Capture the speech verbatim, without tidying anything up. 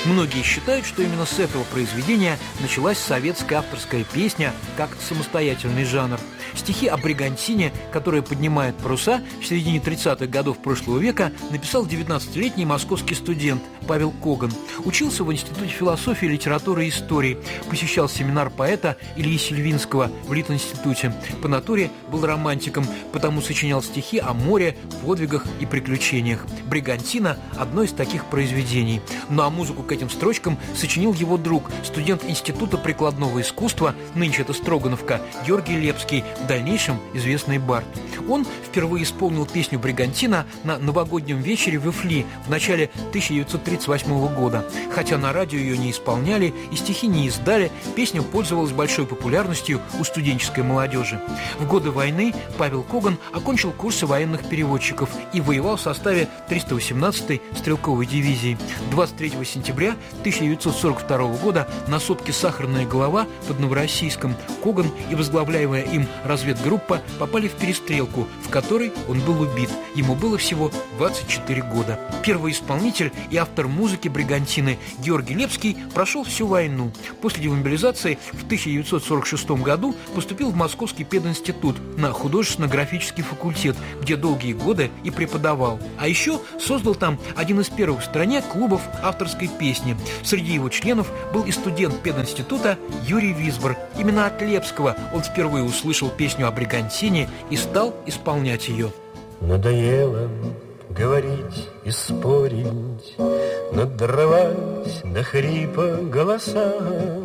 Многие считают, что именно с этого произведения началась советская авторская песня как самостоятельный жанр. Стихи о бригантине, которая поднимает паруса, в середине тридцатых годов прошлого века написал девятнадцатилетний московский студент Павел Коган. Учился в Институте философии, литературы и истории, посещал семинар поэта Ильи Сильвинского в Литинституте. По натуре был романтиком, потому сочинял стихи о море, подвигах и приключениях. «Бригантина» – одно из таких произведений. Ну а музыку к этим строчкам сочинил его друг, студент Института прикладного искусства, нынче это Строгановка, Георгий Лепский, в дальнейшем известный бард. Он впервые исполнил песню «Бригантина» на новогоднем вечере в Ифли в начале тысяча девятьсот тридцать восьмого года. Хотя на радио ее не исполняли и стихи не издали, песня пользовалась большой популярностью у студенческой молодежи. В годы войны Павел Коган окончил курсы военных переводчиков и воевал в составе триста восемнадцатой стрелковой дивизии. двадцать третьего сентября тысяча девятьсот сорок второго года на сопке «Сахарная голова» под Новороссийском Коган и возглавляемая им разведгруппа попали в перестрелку, в которой он был убит. Ему было всего двадцать четыре года. Первый исполнитель и автор музыки «Бригантины» Георгий Лепский прошел всю войну. После демобилизации в тысяча девятьсот сорок шестом году поступил в Московский пединститут на художественно-графический факультет, где долгие годы и преподавал. А еще создал там один из первых в стране клубов авторской песни. Среди его членов был и студент пединститута Юрий Висбор. Именно от Лепского он впервые услышал песню о бригантине и стал исполнять ее. Надоело говорить и спорить, надрывать до хрипа голоса.